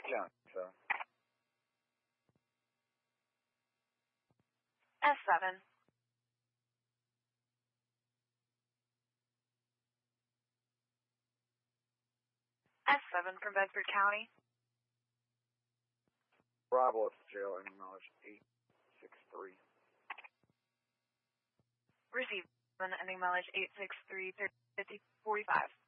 John, so. S7. S7 from Bedford County. Bravo at the jail, ending mileage 863. Receive ending mileage 863, 50, 45.